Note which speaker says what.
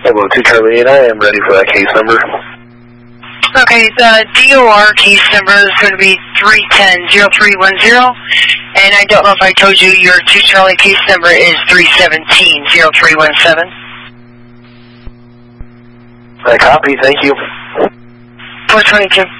Speaker 1: Hello, 2 Charlie 8, I am ready for that case number.
Speaker 2: Okay, the DOR case number is going to be 310-0310, and I don't know if I told you your 2 Charlie case number is 317-0317.
Speaker 1: I copy, thank you.
Speaker 2: 422.